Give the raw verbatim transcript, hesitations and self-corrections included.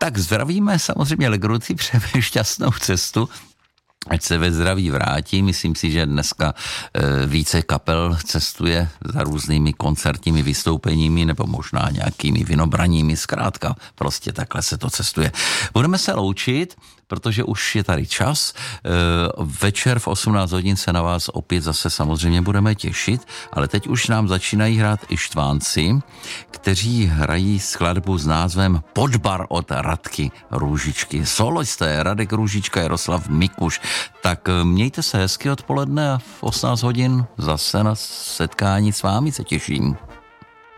Tak zdravíme samozřejmě Legruci, přejeme šťastnou cestu. Ať se ve zdraví vrátí. Myslím si, že dneska e, více kapel cestuje za různými koncertními vystoupeními nebo možná nějakými vinobraními. Zkrátka, prostě takhle se to cestuje. Budeme se loučit, protože už je tady čas. E, večer v osmnáct hodin se na vás opět zase samozřejmě budeme těšit, ale teď už nám začínají hrát i Štvánci, kteří hrají skladbu s názvem Podbar od Radky Růžičky. Solisté Radek Růžička, Jaroslav Mikuš. Tak mějte se hezky odpoledne a v osmnáct hodin zase na setkání s vámi se těším.